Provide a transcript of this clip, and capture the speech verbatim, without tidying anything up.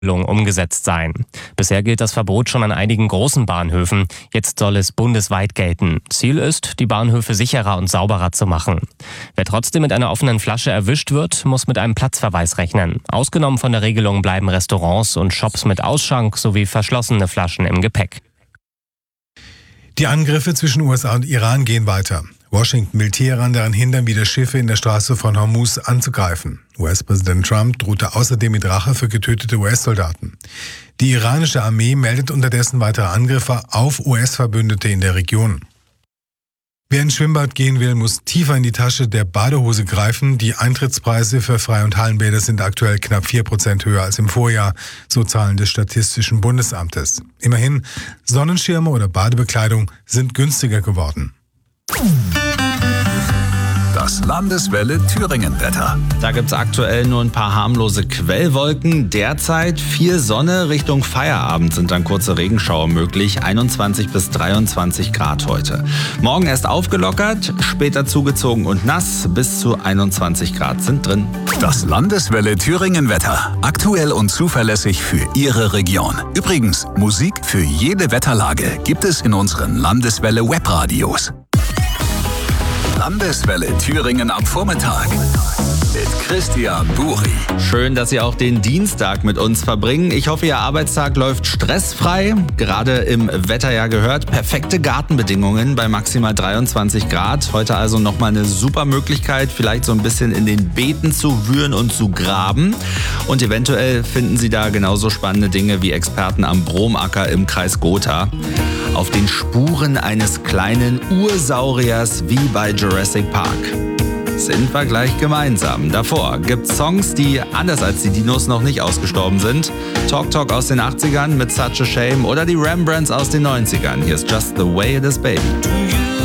umgesetzt sein. Bisher gilt das Verbot schon an einigen großen Bahnhöfen. Jetzt soll es bundesweit gelten. Ziel ist, die Bahnhöfe sicherer und sauberer zu machen. Wer trotzdem mit einer offenen Flasche erwischt wird, muss mit einem Platzverweis rechnen. Ausgenommen von der Regelung bleiben Restaurants und Shops mit Ausschank sowie verschlossene Flaschen im Gepäck. Die Angriffe zwischen U S A und Iran gehen weiter. Washington will Teheran daran hindern, wieder Schiffe in der Straße von Hormuz anzugreifen. U S-Präsident Trump drohte außerdem mit Rache für getötete U S-Soldaten. Die iranische Armee meldet unterdessen weitere Angriffe auf U S-Verbündete in der Region. Wer ins Schwimmbad gehen will, muss tiefer in die Tasche der Badehose greifen. Die Eintrittspreise für Freie- und Hallenbäder sind aktuell knapp vier Prozent höher als im Vorjahr, so Zahlen des Statistischen Bundesamtes. Immerhin, Sonnenschirme oder Badebekleidung sind günstiger geworden. Das Landeswelle Thüringen-Wetter. Da gibt es aktuell nur ein paar harmlose Quellwolken. Derzeit viel Sonne. Richtung Feierabend sind dann kurze Regenschauer möglich. einundzwanzig bis dreiundzwanzig Grad heute. Morgen erst aufgelockert, später zugezogen und nass. Bis zu einundzwanzig Grad sind drin. Das Landeswelle Thüringen-Wetter. Aktuell und zuverlässig für Ihre Region. Übrigens, Musik für jede Wetterlage gibt es in unseren Landeswelle Webradios. Landeswelle Thüringen am Vormittag mit Christian Buri. Schön, dass Sie auch den Dienstag mit uns verbringen. Ich hoffe, Ihr Arbeitstag läuft stressfrei. Gerade im Wetter ja gehört, perfekte Gartenbedingungen bei maximal dreiundzwanzig Grad. Heute also nochmal eine super Möglichkeit, vielleicht so ein bisschen in den Beeten zu wühlen und zu graben. Und eventuell finden Sie da genauso spannende Dinge wie Experten am Bromacker im Kreis Gotha. Auf den Spuren eines kleinen Ursauriers wie bei Jurassic Park. Sind wir gleich gemeinsam. Davor gibt's Songs, die anders als die Dinos noch nicht ausgestorben sind. Talk Talk aus den achtzigern mit Such a Shame oder die Rembrandts aus den neunzigern. Hier ist Just the Way It Is, Baby.